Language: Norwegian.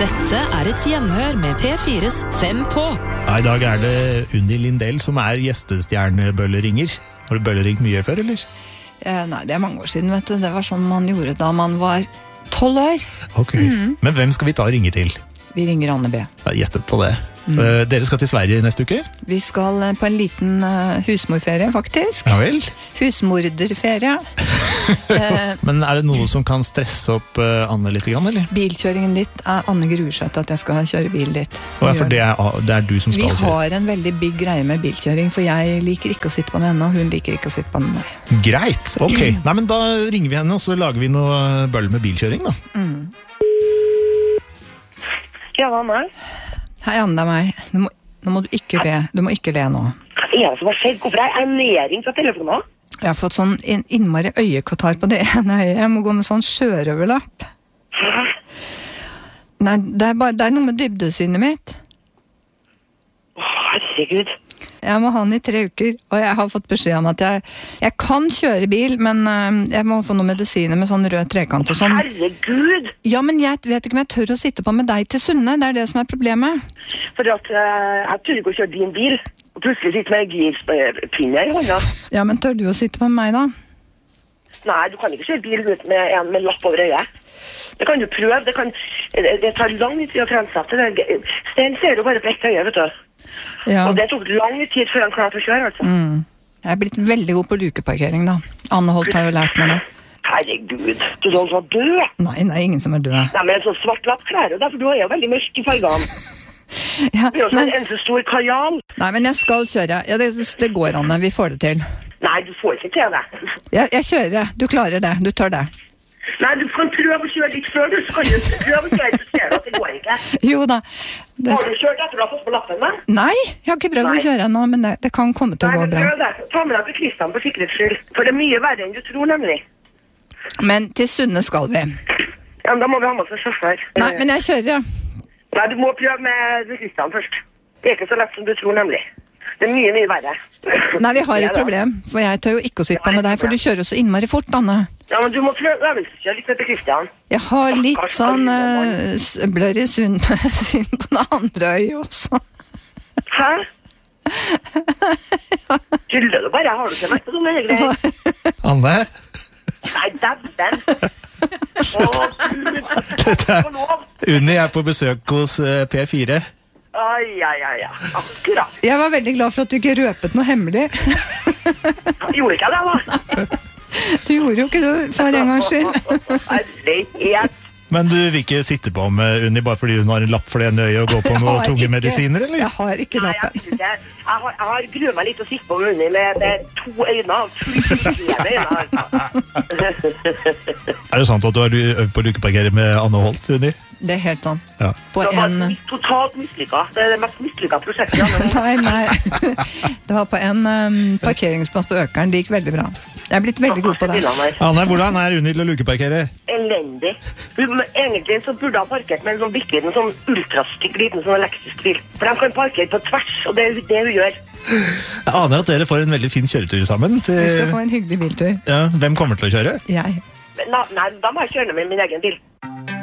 Dette et gjenhør med P4s 5 på. I dag det Unni Lindell som gjestestjernebølleringer. Har du bølleringt mye før, eller? Nei, det mange år siden, vet du. Det var sånn man gjorde da man var 12 år. Ok, Men hvem skal vi ta og ringe til? Vi ringer Anne B. Jeg har gjettet på det. Dere skal til Sverige neste uke? Vi skal på en liten husmorferie, faktisk. Ja vel? Husmorderferie. Men det noe som kan stresse opp Anne litt, eller? Bilkjøringen ditt Anne gruer seg til at jeg skal kjøre bil dit. For det du som skal kjøre? Vi har en veldig big greie med bilkjøring, for jeg liker ikke å sitte på med henne, og hun liker ikke å sitte på med meg. Greit, ok. Nei, men da ringer vi henne, og så lager vi noe bøll med bilkjøring, da. Ja, Anne. Hei, Anne, det meg. Nå må du ikke le. Du må ikke le nå. Hva det som har skjedd? Hvorfor jeg nedring fra telefonen? Jeg har fått sånn innmari øyekatarr på det ene øyet. Jeg må gå med sånn sjørøverlapp. Hæ? Nei, det noe med dybdesynet mitt. Herregud. Jeg må ha den i 3 uker, og jeg har fått beskjed om at jeg kan kjøre bil, men jeg må få noen medisiner med sånn rød trekant og sånn. Herregud! Ja, men jeg vet ikke om jeg tør å sitte på med deg til Sunne, det det som problemet. For at jeg tør ikke å kjøre din bil, og plutselig sitte med girpinne i hånda. Ja, men tør du å sitte på med meg da? Nei, du kan ikke kjøre bil ut med en med lapp over øyet. Det kan du prøve, det tar lang tid å trene seg til det. Sten ser jo bare på ett øye, vet du. Ja. Og det tok lang tid før han klarte å kjøre, altså. Jeg blitt veldig god på lukeparkering, da. Anne Holt har jo lært meg det. Herregud, du er sånn død. Nei, ingen som død. Nei, men en sånn svart lapp klær, for du er jo veldig mørk i fargene. Ja, det er jo sånn en så stor kajal. Nei, men jeg skal kjøre. Ja, det går, Anne. Vi får det til. Nei, du får ikke til det. Jeg kjører det. Du klarer det. Du tør det. Nei, du kan prøve å kjøre litt før, så kan du prøve å kjøre, så ser du at det går ikke. Jo da. Har du kjørt etter du har fått på lappen med? Nei, jeg har ikke prøvd å kjøre ennå, men det kan komme til å gå bra. Nei, men prøv det. Ta med deg til Kristian på sikkerhets skyld, for det mye verre enn du tror, nemlig. Men til Sunne skal vi. Ja, men da må vi ha med oss en sjåfør. Nei, men jeg kjører, ja. Nei, du må prøve med Kristian først. Det ikke så lett som du tror, nemlig. Det mye verre. Nei, vi har et problem, for jeg tør jo ikke å sitte på med deg, for du kjører så innmari fort, Anne. Ja, men du må prøve øvelseskjøre litt med Kristian. Jeg har litt sånn blørrig syn på det andre øyet også. Hæ? Skylder du bare, har du ikke vært på sånne greier? Anne? Nei, den. Unni på besøk hos P4. Ja. Akkurat. Jeg var veldig glad for at du ikke røpet noe hemmelig. Gjorde ikke jeg det, da? Du gjorde jo ikke det for en gangs skyld. Herregud. Men du vil ikke sitte på med Unni bare fordi hun har en lapp for det ene øyet og gå på noen tunge medisiner, eller? Jeg har ikke lappen. Nei, jeg har gruet meg litt å sitte på med Unni med 2 øyne, fullstendige øyne. Det sant at du har øvd på lukeparkere med Anne Holt, Unni? Det helt sånn. Ja. Det var totalt mislykket. Det det mest mislykket prosjektet. Nei. Det var på en parkeringsplass på Økeren. Det gikk veldig bra. Jeg blitt veldig god på det. Anne, hvordan Unni til å lukeparkere? Elendig. Egentlig så burde ha parkert med en sånn bitte sånn ultrastykk liten sånn elektrisk bil. For de kan parkere på tvers, og det det hun gjør. Jeg aner at dere får en veldig fin kjøretur sammen. Vi skal få en hyggelig biltur. Ja, hvem kommer til å kjøre? Jeg. Nei, da må jeg kjøre med min egen bil.